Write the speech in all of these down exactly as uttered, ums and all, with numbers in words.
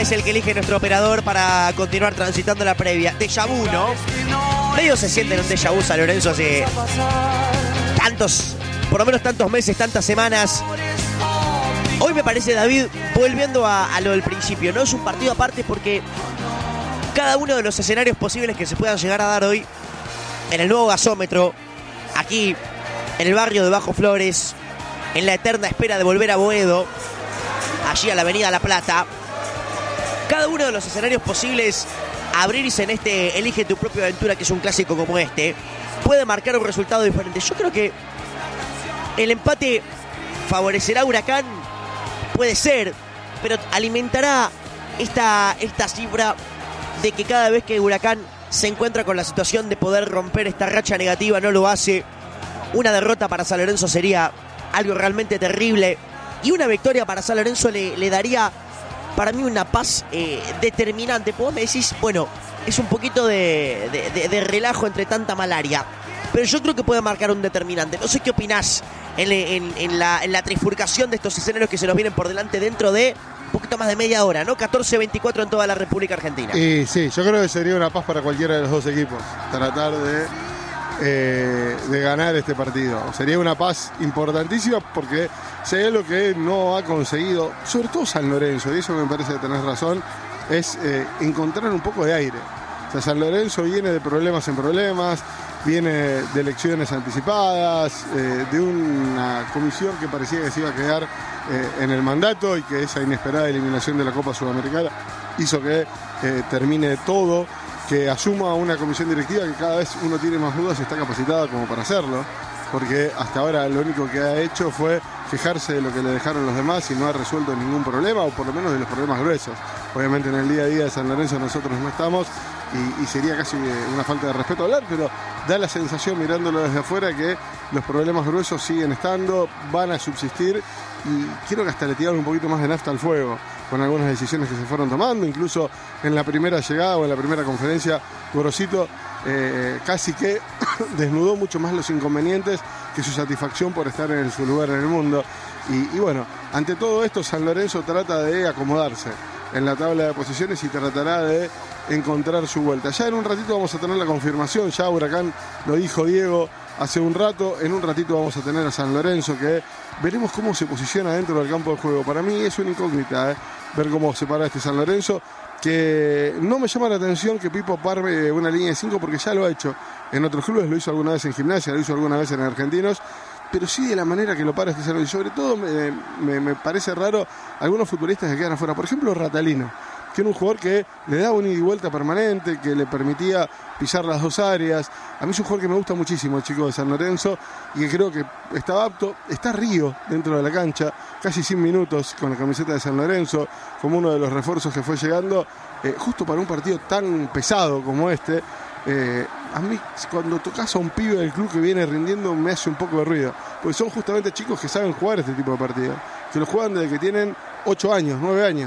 es el que elige nuestro operador para continuar transitando la previa. Déjà vu, ¿no? Medio se siente en un déjà vu San Lorenzo hace tantos, por lo menos tantos meses, tantas semanas. Hoy me parece, David, volviendo a, a lo del principio, no es un partido aparte porque cada uno de los escenarios posibles que se puedan llegar a dar hoy en el nuevo gasómetro, aquí en el barrio de Bajo Flores, en la eterna espera de volver a Boedo, allí a la avenida La Plata, cada uno de los escenarios posibles a abrirse en este Elige tu propia aventura, que es un clásico como este, puede marcar un resultado diferente. Yo creo que el empate favorecerá a Huracán, puede ser, pero alimentará esta, esta cifra de que cada vez que Huracán se encuentra con la situación de poder romper esta racha negativa, no lo hace. Una derrota para San Lorenzo sería algo realmente terrible, y una victoria para San Lorenzo le, le daría para mí una paz eh, determinante. Vos me decís, bueno, es un poquito de, de, de, de relajo entre tanta malaria, pero yo creo que puede marcar un determinante. No sé qué opinás en, en, en, la, en la trifurcación de estos escenarios que se nos vienen por delante dentro de un poquito más de media hora, ¿no? catorce veinticuatro en toda la República Argentina. Y sí, yo creo que sería una paz para cualquiera de los dos equipos tratar de, eh, de ganar este partido. Sería una paz importantísima porque si hay algo que no ha conseguido, sobre todo San Lorenzo, y eso me parece que tenés razón, es eh, encontrar un poco de aire. O sea, San Lorenzo viene de problemas en problemas, viene de elecciones anticipadas, eh, de una comisión que parecía que se iba a quedar eh, en el mandato, y que esa inesperada eliminación de la Copa Sudamericana hizo que eh, termine todo, que asuma una comisión directiva que cada vez uno tiene más dudas y está capacitada como para hacerlo, porque hasta ahora lo único que ha hecho fue quejarse de lo que le dejaron los demás y no ha resuelto ningún problema, o por lo menos de los problemas gruesos. Obviamente en el día a día de San Lorenzo nosotros no estamos, y, y sería casi una falta de respeto hablar, pero da la sensación mirándolo desde afuera que los problemas gruesos siguen estando, van a subsistir, y quiero que hasta le tiraron un poquito más de nafta al fuego con algunas decisiones que se fueron tomando. Incluso en la primera llegada o en la primera conferencia, Gorosito eh, casi que desnudó mucho más los inconvenientes que su satisfacción por estar en su lugar en el mundo. Y, y bueno, ante todo esto, San Lorenzo trata de acomodarse en la tabla de posiciones y tratará de encontrar su vuelta. Ya en un ratito vamos a tener la confirmación, ya Huracán lo dijo Diego hace un rato, en un ratito vamos a tener a San Lorenzo, que veremos cómo se posiciona dentro del campo de juego. Para mí es una incógnita, ¿eh? ver cómo se para este San Lorenzo, que no me llama la atención que Pipo parme una línea de cinco, porque ya lo ha hecho en otros clubes, lo hizo alguna vez en Gimnasia, lo hizo alguna vez en Argentinos, pero sí de la manera que lo para este San Lorenzo. Sobre todo me, me, me parece raro algunos futbolistas que quedan afuera, por ejemplo Ratalino, que era un jugador que le daba un ida y vuelta permanente, que le permitía pisar las dos áreas. A mí es un jugador que me gusta muchísimo, el chico de San Lorenzo, y que creo que estaba apto. Está Río dentro de la cancha, casi cien minutos con la camiseta de San Lorenzo, como uno de los refuerzos que fue llegando, eh, justo para un partido tan pesado como este. Eh, a mí cuando tocas a un pibe del club que viene rindiendo me hace un poco de ruido, porque son justamente chicos que saben jugar este tipo de partidos, que lo juegan desde que tienen ocho años, nueve años,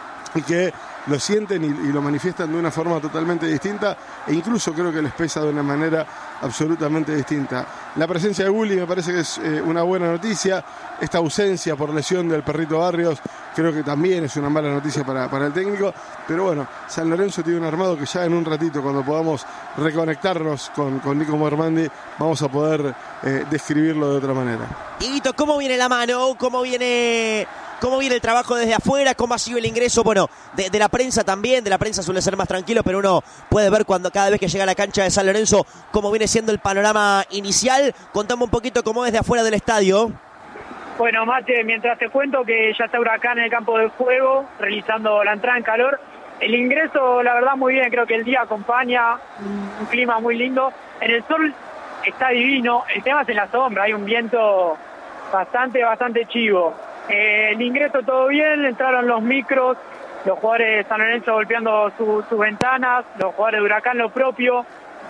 y que lo sienten y, y lo manifiestan de una forma totalmente distinta, e incluso creo que les pesa de una manera absolutamente distinta. La presencia de Gulli me parece que es eh, una buena noticia. Esta ausencia por lesión del Perrito Barrios creo que también es una mala noticia para, para el técnico, pero bueno, San Lorenzo tiene un armado que ya en un ratito, cuando podamos reconectarnos con, con Nico Mormandi, vamos a poder eh, describirlo de otra manera. Dieguito, ¿cómo viene la mano? ¿Cómo viene... ¿Cómo viene el trabajo desde afuera? ¿Cómo ha sido el ingreso? Bueno, de, de la prensa también. De la prensa suele ser más tranquilo, pero uno puede ver cuando cada vez que llega a la cancha de San Lorenzo cómo viene siendo el panorama inicial. Contame un poquito cómo es de afuera del estadio. Bueno, Mate, mientras te cuento que ya está Huracán en el campo de juego, realizando la entrada en calor. El ingreso, la verdad, muy bien. Creo que el día acompaña, un clima muy lindo. En el sol está divino. El tema es en la sombra. Hay un viento bastante, bastante chivo. Eh, el ingreso todo bien, entraron los micros, los jugadores de San Lorenzo golpeando su, sus ventanas, los jugadores de Huracán lo propio,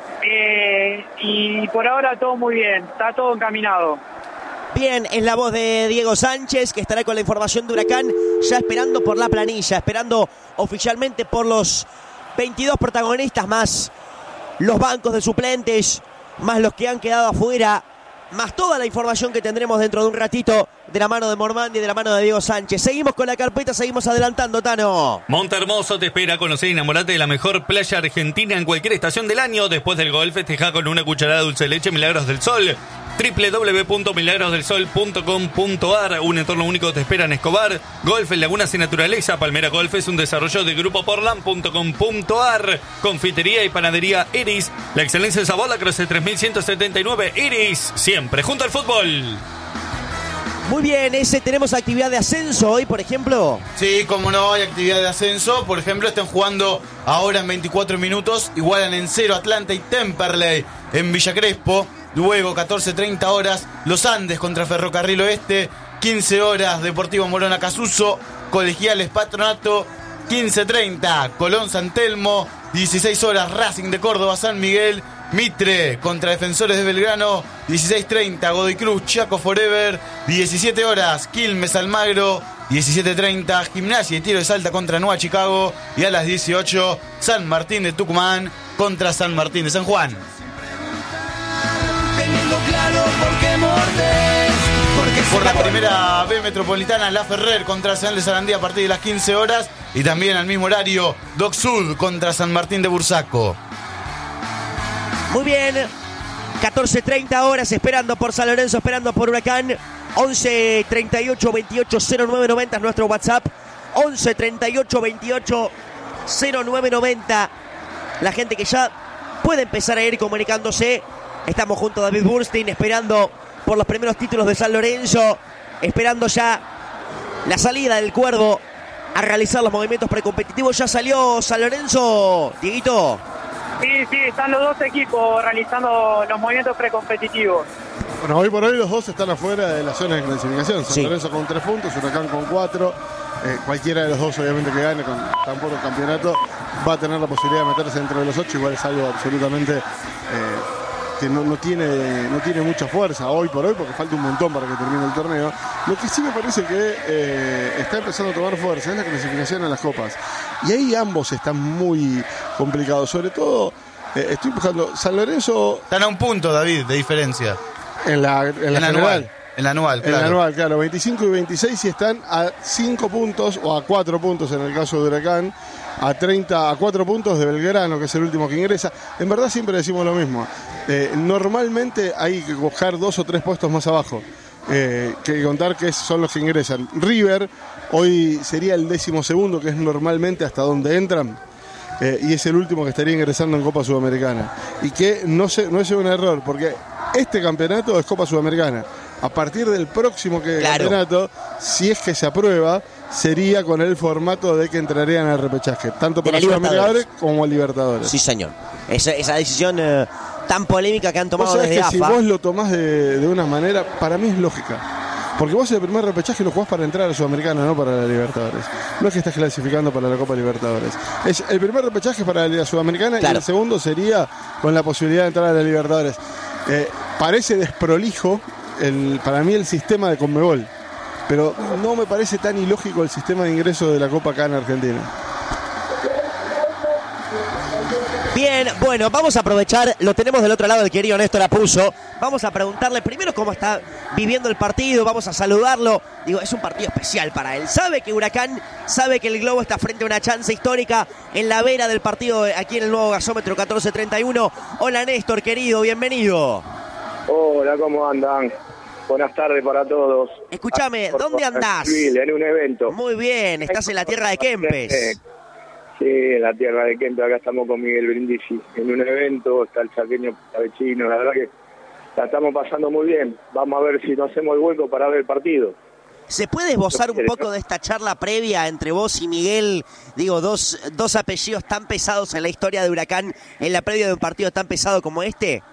eh, y por ahora todo muy bien, está todo encaminado. Bien, es la voz de Diego Sánchez, que estará con la información de Huracán, ya esperando por la planilla, esperando oficialmente por los veintidós protagonistas, más los bancos de suplentes, más los que han quedado afuera más toda la información que tendremos dentro de un ratito de la mano de Mormandi y de la mano de Diego Sánchez. Seguimos con la carpeta, seguimos adelantando, Tano. Montehermoso te espera. Conocer y enamorate de la mejor playa argentina en cualquier estación del año. Después del gol, festeja con una cucharada de dulce de leche Milagros del Sol. doble u doble u doble u punto milagros del sol punto com punto a r. Un entorno único te espera en Escobar. Golf en Lagunas y Naturaleza. Palmera Golf es un desarrollo de Grupo Portland punto com punto a r. Confitería y panadería Iris. La excelencia de sabor, la Croce tres mil ciento setenta y nueve. Iris, siempre junto al fútbol. Muy bien, ese tenemos actividad de ascenso hoy, por ejemplo. Sí, como no, hay actividad de ascenso. Por ejemplo, están jugando ahora en veinticuatro minutos. Igualan en cero Atlanta y Temperley en Villa Crespo. Luego, catorce treinta horas, Los Andes contra Ferrocarril Oeste. quince horas, Deportivo Morón Acasuso. Colegiales Patronato. quince treinta, Colón San Telmo. dieciséis horas, Racing de Córdoba San Miguel. Mitre contra Defensores de Belgrano. dieciséis treinta, Godoy Cruz Chaco Forever. diecisiete horas, Quilmes Almagro. diecisiete treinta, Gimnasia y Tiro de Salta contra Nueva Chicago. Y a las dieciocho, San Martín de Tucumán contra San Martín de San Juan. Claro, porque mordés, porque por la primera B Metropolitana, La Ferrer contra Arsenal de Sarandí a partir de las quince horas. Y también al mismo horario, Doc Sud contra San Martín de Bursaco. Muy bien, catorce treinta horas, esperando por San Lorenzo, esperando por Huracán. once treinta y ocho veintiocho cero nueve noventa es nuestro WhatsApp. once treinta y ocho veintiocho cero nueve noventa. La gente que ya puede empezar a ir comunicándose. Estamos junto a David Burstein, esperando por los primeros títulos de San Lorenzo, esperando ya la salida del Cuervo a realizar los movimientos precompetitivos. ¿Ya salió San Lorenzo, Dieguito? Sí, sí, están los dos equipos realizando los movimientos precompetitivos. Bueno, hoy por hoy los dos están afuera de la zona de clasificación. San Sí. Lorenzo con tres puntos, Huracán con cuatro. Eh, cualquiera de los dos, obviamente, que gane con tan puro campeonato, va a tener la posibilidad de meterse entre los ocho. Igual es algo absolutamente... Eh, que no, no, tiene, no tiene mucha fuerza hoy por hoy, porque falta un montón para que termine el torneo. Lo que sí me parece que eh, está empezando a tomar fuerza es la clasificación a las copas. Y ahí ambos están muy complicados. Sobre todo, eh, estoy buscando San Lorenzo... Están a un punto, David, de diferencia. En la, en la, En la general. anual. En la anual, En claro. la anual, claro. veinticinco y veintiséis y están a cinco puntos, o a cuatro puntos en el caso de Huracán, a treinta, a cuatro puntos de Belgrano, que es el último que ingresa. En verdad siempre decimos lo mismo. Eh, normalmente hay que buscar dos o tres puestos más abajo. Eh, que contar que son los que ingresan. River hoy sería el décimo segundo, que es normalmente hasta donde entran. Eh, y es el último que estaría ingresando en Copa Sudamericana. Y que no, se, no es un error, porque este campeonato es Copa Sudamericana. A partir del próximo que Claro. campeonato, si es que se aprueba, sería con el formato de que entrarían al repechaje, tanto De para la Libertadores como Libertadores. Sí, señor. Esa, esa decisión eh, tan polémica que han Vos tomado sabés desde que A si F A. vos lo tomás de, de una manera, para mí es lógica. Porque vos el primer repechaje lo jugás para entrar a la Sudamericana, no para la Libertadores. No es que estás clasificando para la Copa Libertadores. Es, el primer repechaje es para la Sudamericana Claro. y el segundo sería con la posibilidad de entrar a la Libertadores. Eh, parece desprolijo el, para mí el sistema de Conmebol, pero no me parece tan ilógico el sistema de ingreso de la Copa acá en Argentina. Bien, bueno, vamos a aprovechar, lo tenemos del otro lado el querido Néstor Apuzzo. Vamos a preguntarle primero cómo está viviendo el partido, vamos a saludarlo. Digo, es un partido especial para él. Sabe que Huracán, sabe que el Globo está frente a una chance histórica en la vera del partido aquí en el nuevo gasómetro catorce treinta y uno. Hola Néstor, querido, bienvenido. Hola, ¿cómo andan? Buenas tardes para todos. Escúchame, Por ¿dónde favor, andás? Civil, en un evento. Muy bien, estás en la tierra de Kempes. Sí, en la tierra de Kempes, acá estamos con Miguel Brindisi. En un evento, está el chaqueño vecino, la verdad que la estamos pasando muy bien. Vamos a ver si nos hacemos el hueco para ver el partido. ¿Se puede esbozar un poco de esta charla previa entre vos y Miguel? Digo, dos, dos apellidos tan pesados en la historia de Huracán, en la previa de un partido tan pesado como este.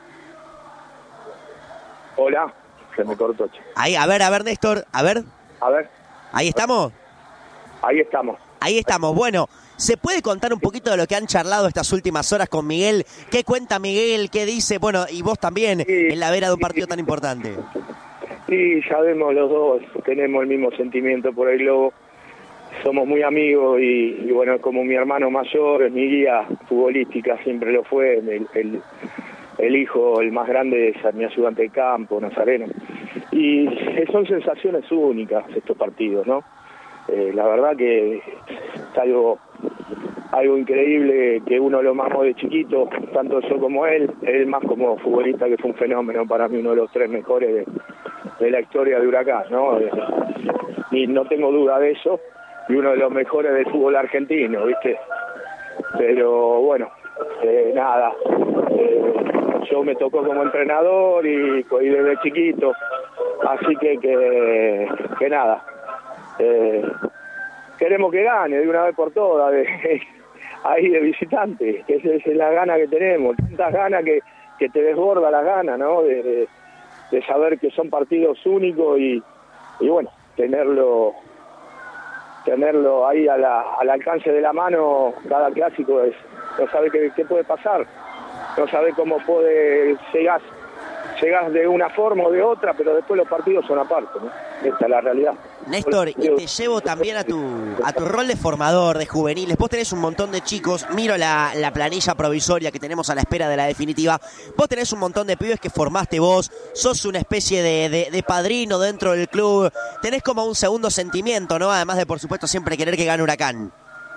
Hola, se me cortó, che. Ahí, a ver, a ver, Néstor, a ver. A ver, Ahí estamos. ahí estamos. Ahí estamos. Bueno, ¿se puede contar un poquito de lo que han charlado estas últimas horas con Miguel? ¿Qué cuenta Miguel? ¿Qué dice? Bueno, y vos también, Sí. en la vera de un partido tan importante. Sí, ya vemos los dos, tenemos el mismo sentimiento por el Globo. Somos muy amigos y, y bueno, es como mi hermano mayor, es mi guía futbolística, siempre lo fue. El, el, el hijo, el más grande, es mi ayudante de campo, Nazareno. Y son sensaciones únicas estos partidos, ¿no? Eh, la verdad que es algo, algo increíble que uno lo mamó de chiquito, tanto yo como él, él más como futbolista, que fue un fenómeno, para mí uno de los tres mejores de, de la historia de Huracán, ¿no? Eh, y no tengo duda de eso, y uno de los mejores del fútbol argentino, ¿viste? Pero bueno, eh, nada, eh, yo me tocó como entrenador y, y desde chiquito, así que, que, que nada, eh, queremos que gane de una vez por todas, de, ahí de visitante, que esa es la gana que tenemos, tantas ganas que, que te desborda las ganas, ¿no? De, de, de saber que son partidos únicos y, y bueno, tenerlo tenerlo ahí a la, al alcance de la mano cada clásico, es no sabe qué, qué puede pasar, no sabe cómo puede llegar, llegar de una forma o de otra, pero después los partidos son aparte, ¿no? Esta es la realidad. Néstor, y te llevo también a tu a tu rol de formador, de juveniles. Vos tenés un montón de chicos, miro la, la planilla provisoria que tenemos a la espera de la definitiva. Vos tenés un montón de pibes que formaste vos, sos una especie de, de, de padrino dentro del club. Tenés como un segundo sentimiento, ¿no? Además de, por supuesto, siempre querer que gane Huracán.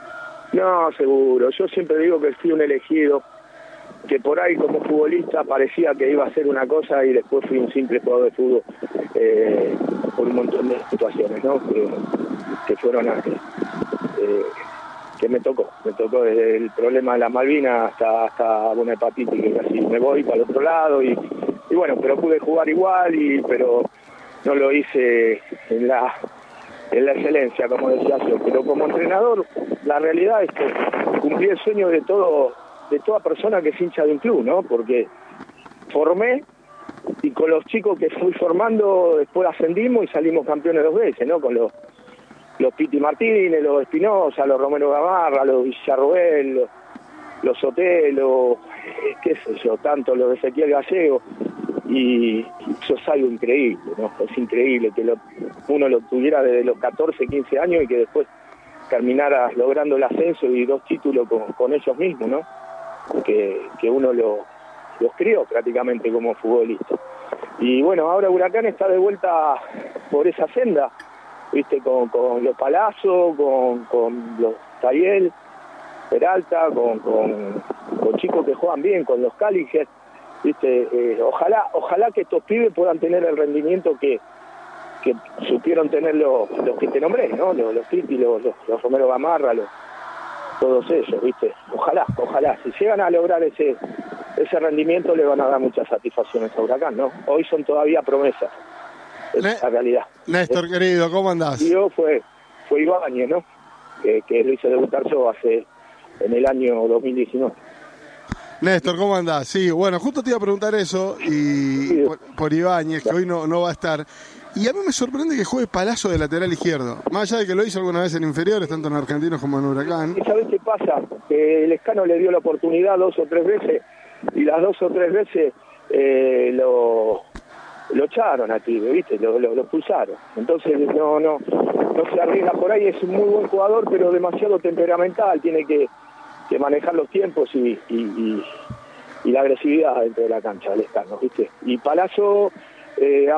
No, seguro. Yo siempre digo que fui un elegido, que por ahí como futbolista parecía que iba a ser una cosa y después fui un simple jugador de fútbol eh, por un montón de situaciones, ¿no? Que, que fueron a, eh, que me tocó, me tocó desde el problema de la Malvinas hasta, hasta una hepatitis que casi me voy para el otro lado y, y bueno, pero pude jugar igual, y pero no lo hice en la en la excelencia, como decía yo, pero como entrenador la realidad es que cumplí el sueño de todo de toda persona que es hincha de un club, ¿no? Porque formé y con los chicos que fui formando después ascendimos y salimos campeones dos veces, ¿no? Con los los Piti Martínez, los Espinosa, los Romero Gamarra, los Villarroel, los, los Sotelo, eh, qué sé yo, tanto los de Ezequiel Gallego, y eso es algo increíble, ¿no? Es increíble que lo, uno lo tuviera desde los catorce, quince años y que después terminara logrando el ascenso y dos títulos con, con ellos mismos, ¿no? Que, que uno lo, los crió prácticamente como futbolista. Y bueno, ahora Huracán está de vuelta por esa senda, viste, con, con los Palazzo, con, con los Tayel, Peralta, con, con, con chicos que juegan bien, con los Cálices, viste, eh, ojalá, ojalá que estos pibes puedan tener el rendimiento que, que supieron tener los, los que te nombré, ¿no? Los, los Titi, los, los, los Romero Gamarra, los todos ellos, ¿viste? Ojalá, ojalá. Si llegan a lograr ese ese rendimiento, le van a dar muchas satisfacciones a Huracán, ¿no? Hoy son todavía promesas. Es Ne- la realidad. Néstor, querido, ¿cómo andás? Y yo fue, fue Ibáñez, ¿no? Que, que lo hice debutar yo hace, en el año dos mil diecinueve. Néstor, ¿cómo andás? Sí, bueno, justo te iba a preguntar eso, y Sí. por, por Ibáñez, que hoy no, no va a estar. Y a mí me sorprende que juegue Palazzo de lateral izquierdo. Más allá de que lo hizo alguna vez en inferiores, tanto en Argentinos como en Huracán. ¿Y sabés qué pasa? Que el Escano le dio la oportunidad dos o tres veces, y las dos o tres veces eh, lo, lo echaron a ti, ¿viste? Lo, lo, lo expulsaron. Entonces no, no, no se arriesga por ahí, es un muy buen jugador, pero demasiado temperamental, tiene que, que manejar los tiempos y, y, y, y la agresividad dentro de la cancha del Escano, ¿viste? Y Palazzo... Eh,